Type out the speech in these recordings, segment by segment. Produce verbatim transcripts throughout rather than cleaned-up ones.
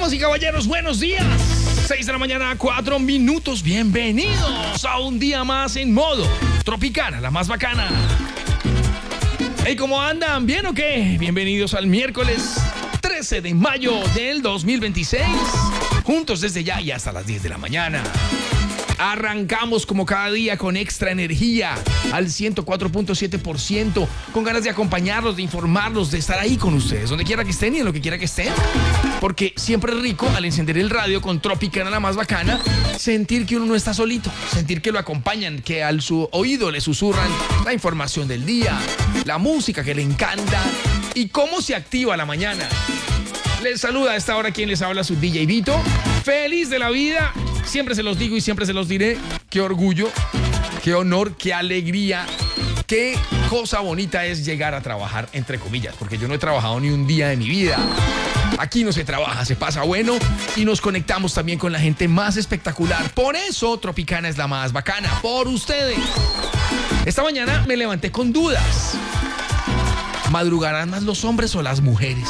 Damas y caballeros, buenos días. seis de la mañana, cuatro minutos. Bienvenidos a un día más en modo Tropicana, la más bacana. Hey, ¿cómo andan? ¿Bien o qué? Bienvenidos al miércoles trece de mayo del dos mil veintiséis. Juntos desde ya y hasta las diez de la mañana. Arrancamos como cada día con extra energía al ciento cuatro punto siete por ciento, con ganas de acompañarlos, de informarlos, de estar ahí con ustedes, donde quiera que estén y en lo que quiera que estén. Porque siempre es rico al encender el radio con Tropicana, la más bacana, sentir que uno no está solito, sentir que lo acompañan, que al su oído le susurran la información del día, la música que le encanta y cómo se activa la mañana. Les saluda a esta hora quien les habla, su D J Vito. Feliz de la vida. Siempre se los digo y siempre se los diré. Qué orgullo, qué honor, qué alegría, qué cosa bonita es llegar a trabajar, entre comillas, porque yo no he trabajado ni un día de mi vida. Aquí no se trabaja, se pasa bueno y nos conectamos también con la gente más espectacular. Por eso Tropicana es la más bacana, por ustedes. Esta mañana me levanté con dudas. ¿Madrugarán más los hombres o las mujeres?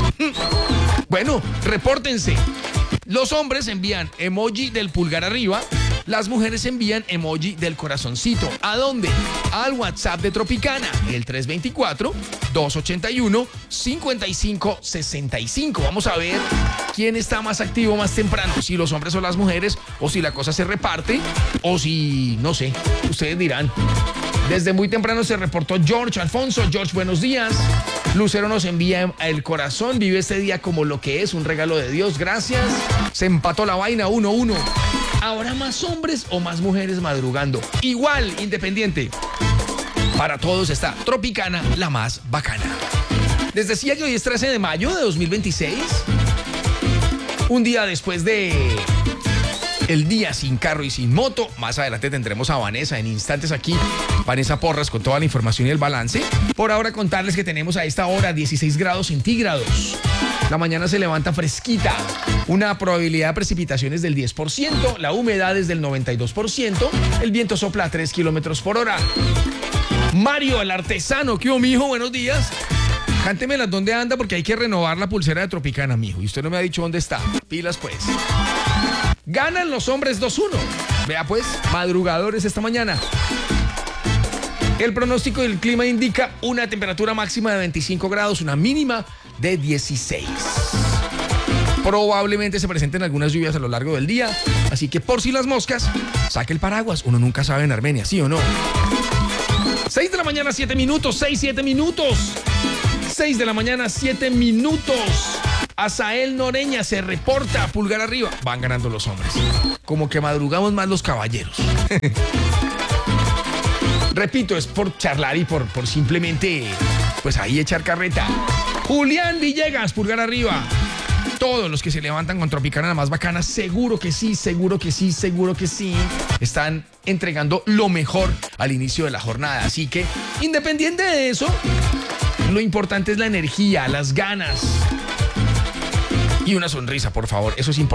Bueno, repórtense. Los hombres envían emoji del pulgar arriba, las mujeres envían emoji del corazoncito. ¿A dónde? Al WhatsApp de Tropicana, el tres dos cuatro, dos ocho uno, cinco cinco seis cinco. Vamos a ver quién está más activo más temprano, si los hombres o las mujeres, o si la cosa se reparte, o si, no sé, ustedes dirán. Desde muy temprano se reportó George Alfonso. George, buenos días. Lucero nos envía el corazón. Vive este día como lo que es, un regalo de Dios. Gracias. Se empató la vaina uno uno. ¿Habrá más hombres o más mujeres madrugando? Igual, independiente. Para todos está Tropicana, la más bacana. Les decía que hoy es trece de mayo de dos mil veintiséis. Un día después de... el día sin carro y sin moto. Más adelante tendremos a Vanessa en instantes aquí. Vanessa Porras con toda la información y el balance. Por ahora contarles que tenemos a esta hora dieciséis grados centígrados. La mañana se levanta fresquita. Una probabilidad de precipitaciones del diez por ciento. La humedad es del noventa y dos por ciento. El viento sopla a tres kilómetros por hora. Mario, el artesano. ¿Qué hubo, mijo? Buenos días. Cántemelas dónde anda porque hay que renovar la pulsera de Tropicana, mijo. Y usted no me ha dicho dónde está. Pilas, pues. Ganan los hombres dos uno. Vea pues, madrugadores esta mañana. El pronóstico del clima indica una temperatura máxima de veinticinco grados, una mínima de dieciséis. Probablemente se presenten algunas lluvias a lo largo del día, así que por si las moscas, saque el paraguas. Uno nunca sabe en Armenia, ¿sí o no? seis de la mañana, siete minutos. seis, siete minutos. seis de la mañana, siete minutos. Azael Noreña se reporta, pulgar arriba. Van ganando los hombres. Como que madrugamos más los caballeros. Repito, es por charlar y por, por simplemente, pues ahí echar carreta. Julián Villegas, pulgar arriba. Todos los que se levantan con Tropicana, la más bacana, seguro que sí, seguro que sí, seguro que sí, están entregando lo mejor al inicio de la jornada. Así que, independiente de eso, lo importante es la energía, las ganas. Y una sonrisa, por favor, eso es importante.